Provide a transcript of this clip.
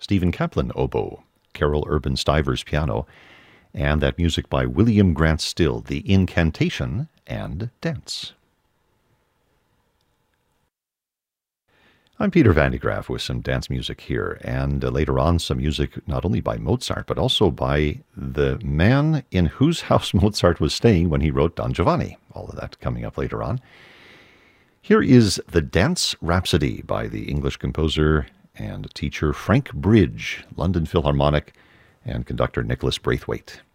Stephen Kaplan oboe, Carol Urban Stivers piano, and that music by William Grant Still, The Incantation and Dance. I'm Peter Van de Graaff with some dance music here, and later on some music not only by Mozart, but also by the man in whose house Mozart was staying when he wrote Don Giovanni. All of that coming up later on. Here is The Dance Rhapsody by the English composer and teacher Frank Bridge, London Philharmonic, and conductor Nicholas Braithwaite.